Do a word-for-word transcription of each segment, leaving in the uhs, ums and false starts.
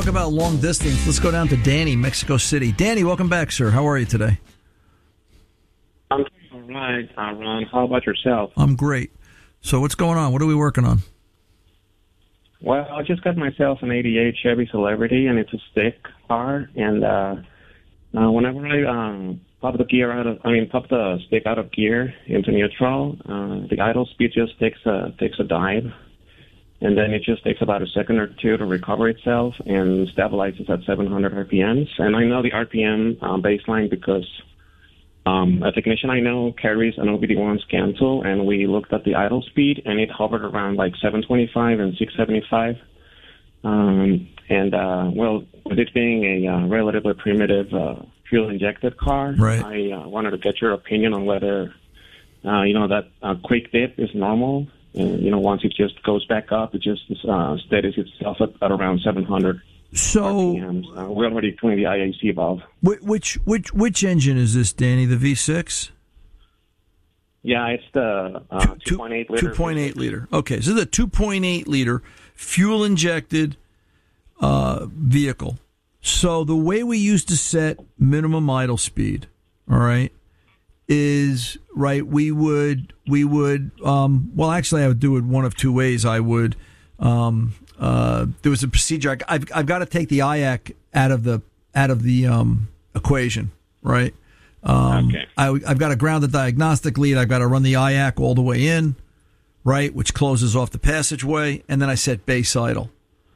Talk about long distance. Let's go down to Danny, Mexico City. Danny, welcome back, sir. How are you today? I'm all right, uh, Ron. How about yourself? I'm great. So what's going on? What are we working on? Well, I just got myself an eighty-eight Chevy Celebrity, and it's a stick car. And uh, uh, whenever I um, pop the gear out of, I mean, pop the stick out of gear into neutral, uh, the idle speed just takes a takes a dive, and then it just takes about a second or two to recover itself and stabilizes at seven hundred R P Ms. And I know the R P M uh, baseline because um, a technician I know carries an O B D one scan tool, and we looked at the idle speed, and it hovered around like seven twenty-five and six seventy-five. Um, and, uh, well, with it being a uh, relatively primitive uh, fuel-injected car, right. I uh, wanted to get your opinion on whether, uh, you know, that uh, quick dip is normal. And, you know, once it just goes back up, it just uh, steadies itself at, at around seven hundred. So uh, we're already doing the I A C valve. Which which which engine is this, Danny? The V six? Yeah, it's the uh, two point eight liter. two point eight liter. Okay, so the two point eight liter fuel injected uh, vehicle. So the way we used to set minimum idle speed, all right, is right. We would we would um, well, actually, I would do it one of two ways. I would. Um, uh, there was a procedure. I, I've I've got to take the I A C out of the out of the um, equation, right? Um, okay. I, I've got to ground the diagnostic lead. I've got to run the I A C all the way in, right, which closes off the passageway, and then I set base idle.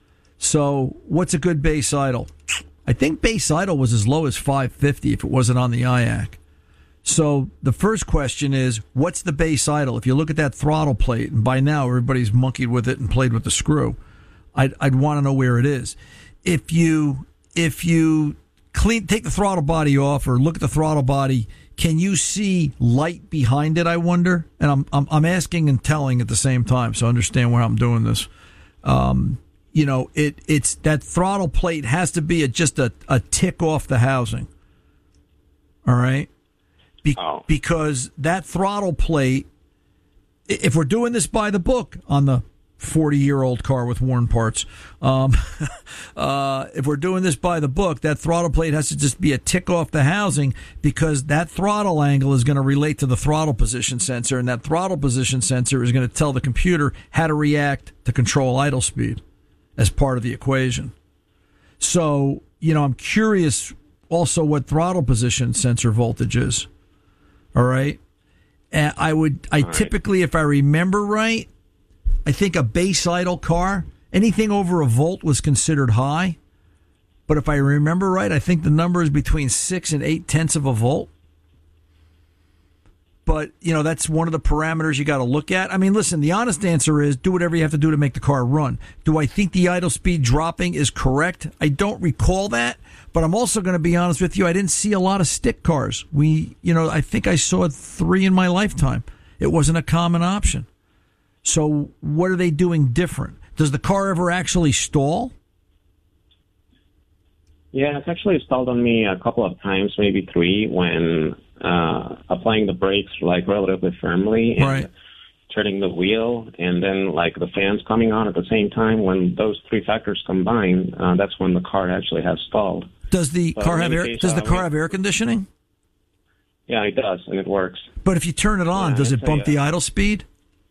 So, what's a good base idle? I think base idle was as low as five fifty if it wasn't on the I A C. So the first question is, what's the base idle? If you look at that throttle plate, and by now everybody's monkeyed with it and played with the screw, I'd, I'd want to know where it is. If you if you clean take the throttle body off or look at the throttle body, can you see light behind it? I wonder, and I'm I'm, I'm asking and telling at the same time, so understand where I'm doing this. Um, you know, it it's that throttle plate has to be a, just a, a tick off the housing. All right. Be- oh. Because that throttle plate, if we're doing this by the book on the forty-year-old car with worn parts, um, uh, if we're doing this by the book, that throttle plate has to just be a tick off the housing because that throttle angle is going to relate to the throttle position sensor, and that throttle position sensor is going to tell the computer how to react to control idle speed as part of the equation. So, you know, I'm curious also what throttle position sensor voltage is. All right. And I would, I All typically, right. if I remember right, I think a base idle car, anything over a volt was considered high. But if I remember right, I think the number is between six and eight tenths of a volt. But, you know, that's one of the parameters you got to look at. I mean, listen, the honest answer is do whatever you have to do to make the car run. Do I think the idle speed dropping is correct? I don't recall that. But I'm also going to be honest with you. I didn't see a lot of stick cars. We, you know, I think I saw three in my lifetime. It wasn't a common option. So what are they doing different? Does the car ever actually stall? Yeah, it's actually stalled on me a couple of times, maybe three, when uh, applying the brakes like relatively firmly and right. turning the wheel, and then like the fans coming on at the same time. When those three factors combine, uh, that's when the car actually has stalled. Does the But car in have any air? case, Does the uh, car we- have air conditioning? Yeah, it does, and it works. But if you turn it on, Yeah, does it it's a, bump the uh, idle speed?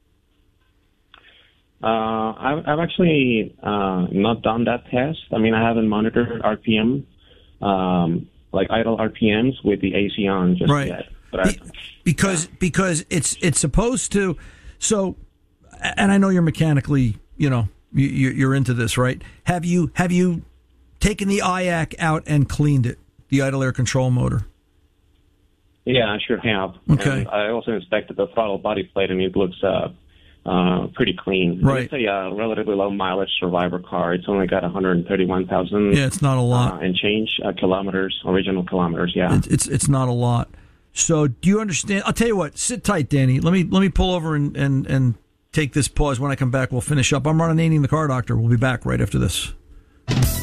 Uh, I've, I've actually uh, not done that test. I mean, I haven't monitored R P M, um, like idle R P Ms with the A C on just Right. yet. But I, Be- because yeah. because it's it's supposed to. So, and I know you're mechanically, you know, you, you- you're into this, right? Have you have you taken the I A C out and cleaned it, the idle air control motor? Yeah, I sure have. Okay. And I also inspected the throttle body plate, and it looks uh, uh, pretty clean. Right. It's a uh, relatively low mileage survivor car. It's only got one hundred thirty-one thousand Yeah, it's not a lot. uh, and change uh, kilometers, original kilometers. Yeah. It's, it's it's not a lot. So do you understand? I'll tell you what. Sit tight, Danny. Let me let me pull over and, and, and take this pause. When I come back, we'll finish up. I'm Ron Ananian, the Car Doctor. We'll be back right after this.